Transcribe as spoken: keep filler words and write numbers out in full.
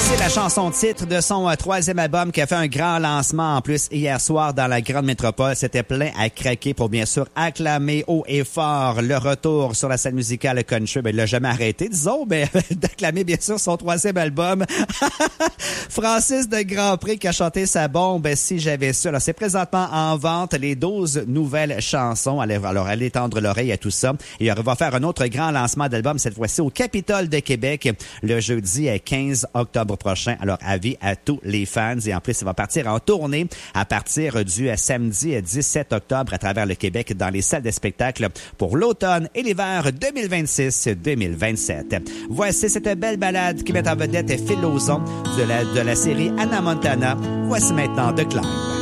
C'est la chanson titre de son euh, troisième album qui a fait un grand lancement en plus hier soir dans la grande métropole. C'était plein à craquer pour bien sûr acclamer haut et fort le retour sur la scène musicale country. Ben, il l'a jamais arrêté, disons, mais d'acclamer bien sûr son troisième album. Francis de Grandpré qui a chanté sa bombe Si j'avais su. Alors, c'est présentement en vente les douze nouvelles chansons. Alors, allez tendre l'oreille à tout ça. Et on va faire un autre grand lancement d'album, cette fois-ci au Capitole de Québec, le jeudi quinze octobre prochain. Alors, avis à tous les fans. Et en plus, il va partir en tournée à partir du samedi dix-sept octobre à travers le Québec dans les salles de spectacle pour l'automne et l'hiver deux mille vingt-six deux mille vingt-sept. Voici cette belle balade qui met en vedette Phil Lauzon de la, de la série Hannah Montana. Voici maintenant The Climb.